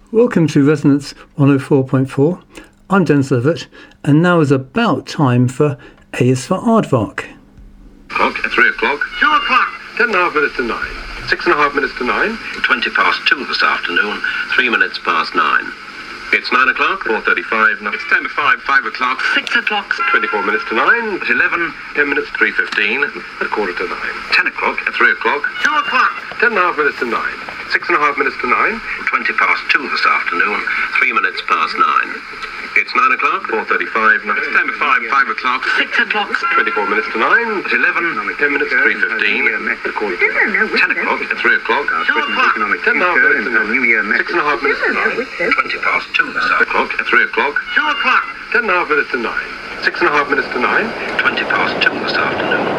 Welcome to Resonance 104.4. I'm Dennis Levitt, and now is about time for A is for Aardvark. Clock at 3 o'clock. 2 o'clock. 10.5 minutes to 9. 6.5 minutes to 9. 20 past 2 this afternoon, 3 minutes past 9. It's 9 o'clock. 4:35. It's 10 to 5, 5 o'clock. 6 o'clock. 24 minutes to 9. At 11, 10 minutes. 3:15. At 8:45. 10 o'clock, At 3 o'clock. 2 o'clock. 10.5 minutes to 9. 6.5 minutes to 9. 20 past 2 this afternoon, 3 minutes past 9. It's 9 o'clock. 4:35. It's 10 to 5, 5 o'clock. 6 o'clock. 24 minutes to 9. At 11, 10 minutes. 3:15. At 8:45. 10 o'clock, At 3 o'clock. 2 o'clock. 10.5 minutes to 9. 6.5 minutes to 9. 20 past 2 this afternoon, At 3 o'clock. 2 o'clock. 10.5 minutes to 9. 6.5 minutes to 9. 20 past 2 this afternoon,